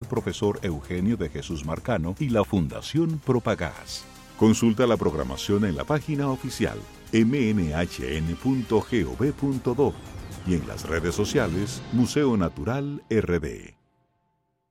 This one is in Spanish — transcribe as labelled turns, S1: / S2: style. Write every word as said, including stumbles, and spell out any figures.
S1: profesor Eugenio de Jesús Marcano y la Fundación Propagás. Consulta la programación en la página oficial m n h n punto gov punto do y en las redes sociales Museo Natural R D.